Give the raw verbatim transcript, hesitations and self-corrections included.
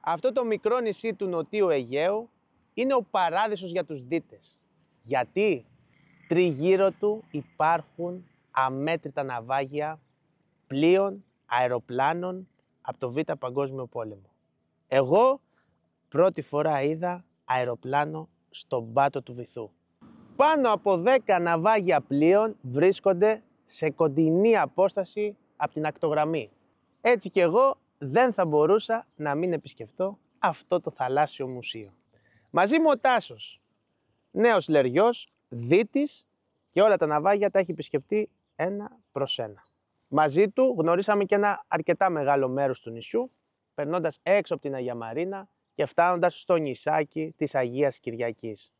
Αυτό το μικρό νησί του Νοτίου Αιγαίου είναι ο παράδεισος για τους δίτες. Γιατί τριγύρω του υπάρχουν αμέτρητα ναυάγια πλοίων, αεροπλάνων από το Β' Παγκόσμιο Πόλεμο. Εγώ πρώτη φορά είδα αεροπλάνο στον πάτο του βυθού. Πάνω από δέκα ναυάγια πλοίων βρίσκονται σε κοντινή απόσταση από την ακτογραμμή. Έτσι και εγώ δεν θα μπορούσα να μην επισκεφτώ αυτό το θαλάσσιο μουσείο. Μαζί μου ο Τάσος, νέος λεριός, δίτης, και όλα τα ναυάγια τα έχει επισκεφτεί ένα προς ένα. Μαζί του γνωρίσαμε και ένα αρκετά μεγάλο μέρος του νησιού, περνώντας έξω από την Αγία Μαρίνα και φτάνοντας στο νησάκι της Αγίας Κυριακής.